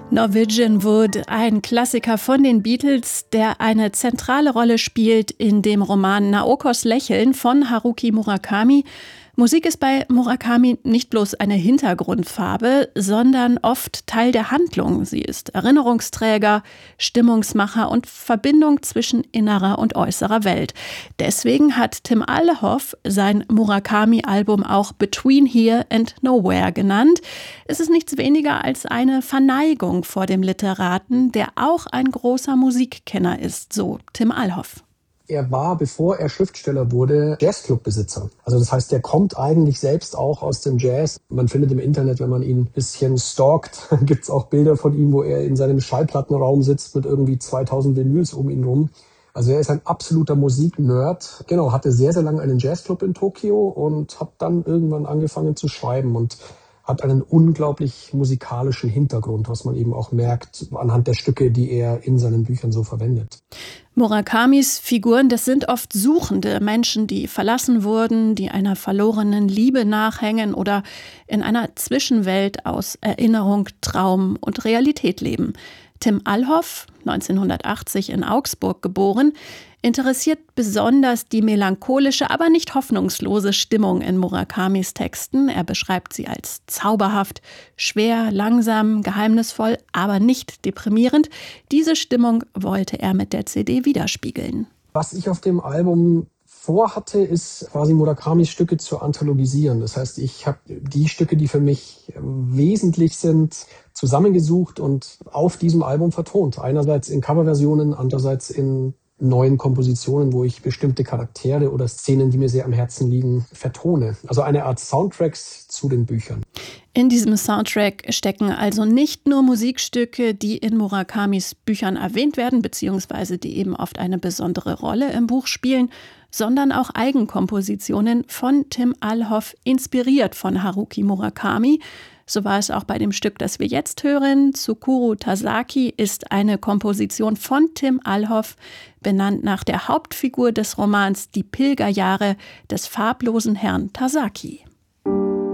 Norwegian Wood, ein Klassiker von den Beatles, der eine zentrale Rolle spielt in dem Roman Naokos Lächeln von Haruki Murakami. Musik ist bei Murakami nicht bloß eine Hintergrundfarbe, sondern oft Teil der Handlung. Sie ist Erinnerungsträger, Stimmungsmacher und Verbindung zwischen innerer und äußerer Welt. Deswegen hat Tim Alhoff sein Murakami-Album auch Between Here and Nowhere genannt. Es ist nichts weniger als eine Verneigung vor dem Literaten, der auch ein großer Musikkenner ist, so Tim Alhoff. Er war, bevor er Schriftsteller wurde, Jazzclubbesitzer. Also das heißt, er kommt eigentlich selbst auch aus dem Jazz. Man findet im Internet, wenn man ihn ein bisschen stalkt, gibt's auch Bilder von ihm, wo er in seinem Schallplattenraum sitzt mit irgendwie 2000 Vinyls um ihn rum. Also er ist ein absoluter Musiknerd. Genau, hatte sehr, sehr lange einen Jazzclub in Tokio und hat dann irgendwann angefangen zu schreiben und hat einen unglaublich musikalischen Hintergrund, was man eben auch merkt anhand der Stücke, die er in seinen Büchern so verwendet. Murakamis Figuren, das sind oft suchende Menschen, die verlassen wurden, die einer verlorenen Liebe nachhängen oder in einer Zwischenwelt aus Erinnerung, Traum und Realität leben. Tim Alhoff, 1980 in Augsburg geboren, interessiert besonders die melancholische, aber nicht hoffnungslose Stimmung in Murakamis Texten. Er beschreibt sie als zauberhaft, schwer, langsam, geheimnisvoll, aber nicht deprimierend. Diese Stimmung wollte er mit der CD widerspiegeln. Was ich auf dem Album vorhatte, ist quasi Murakamis Stücke zu anthologisieren. Das heißt, ich habe die Stücke, die für mich wesentlich sind, zusammengesucht und auf diesem Album vertont. Einerseits in Coverversionen, andererseits in neuen Kompositionen, wo ich bestimmte Charaktere oder Szenen, die mir sehr am Herzen liegen, vertone. Also eine Art Soundtracks zu den Büchern. In diesem Soundtrack stecken also nicht nur Musikstücke, die in Murakamis Büchern erwähnt werden, beziehungsweise die eben oft eine besondere Rolle im Buch spielen, sondern auch Eigenkompositionen von Tim Alhoff, inspiriert von Haruki Murakami. So war es auch bei dem Stück, das wir jetzt hören. Tsukuru Tazaki ist eine Komposition von Tim Alhoff, benannt nach der Hauptfigur des Romans Die Pilgerjahre des farblosen Herrn Tazaki.